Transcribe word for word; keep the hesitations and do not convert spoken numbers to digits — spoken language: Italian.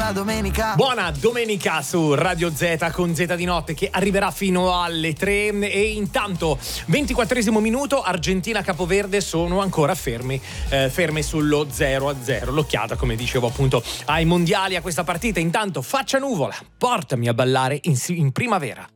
buona domenica. Buona domenica su Radio Z con Z di notte che arriverà fino alle tre. E intanto ventiquattresimo minuto, Argentina Capoverde sono ancora fermi eh, ferme sullo zero a zero. L'occhiata, come dicevo appunto, ai mondiali, a questa partita. Intanto faccia nuvola, portami a ballare in, in primavera.